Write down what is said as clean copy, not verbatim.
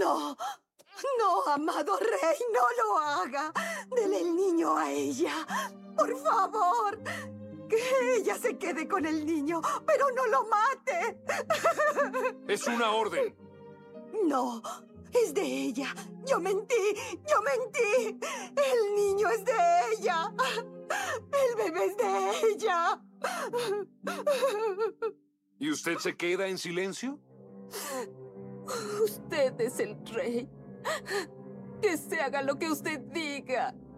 No, no, amado rey, no lo haga. Dele el niño a ella. Por favor. Que ella se quede con el niño, pero no lo mate. ¡Es una orden! No, es de ella. Yo mentí, yo mentí. El niño es de ella. El bebé es de ella. ¿Y usted se queda en silencio? Usted es el rey. Que se haga lo que usted diga.